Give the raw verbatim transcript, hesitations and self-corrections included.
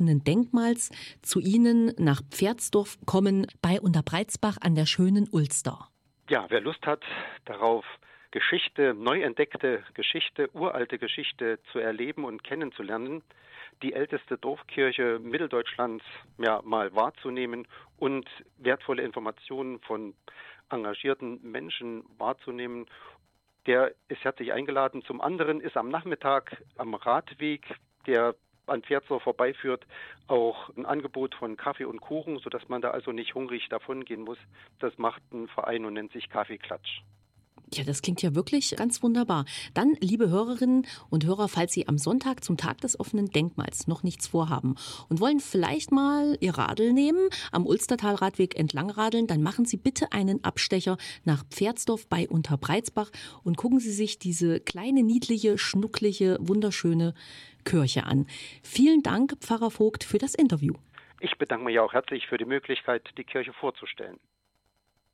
offenen Denkmals zu Ihnen nach Pferdsdorf kommen bei Unterbreizbach an der schönen Ulster. Ja, wer Lust hat darauf, Geschichte, neu entdeckte Geschichte, uralte Geschichte zu erleben und kennenzulernen, die älteste Dorfkirche Mitteldeutschlands ja, mal wahrzunehmen und wertvolle Informationen von engagierten Menschen wahrzunehmen, der ist herzlich eingeladen. Zum anderen ist am Nachmittag am Radweg, der an Pferdsdorf vorbeiführt, auch ein Angebot von Kaffee und Kuchen, sodass man da also nicht hungrig davongehen muss. Das macht ein Verein und nennt sich Kaffeeklatsch. Ja, das klingt ja wirklich ganz wunderbar. Dann, liebe Hörerinnen und Hörer, falls Sie am Sonntag zum Tag des offenen Denkmals noch nichts vorhaben und wollen vielleicht mal Ihr Radl nehmen, am Ulstertalradweg entlang radeln, dann machen Sie bitte einen Abstecher nach Pferdsdorf bei Unterbreizbach und gucken Sie sich diese kleine, niedliche, schnucklige, wunderschöne Kirche an. Vielen Dank, Pfarrer Vogt, für das Interview. Ich bedanke mich auch herzlich für die Möglichkeit, die Kirche vorzustellen.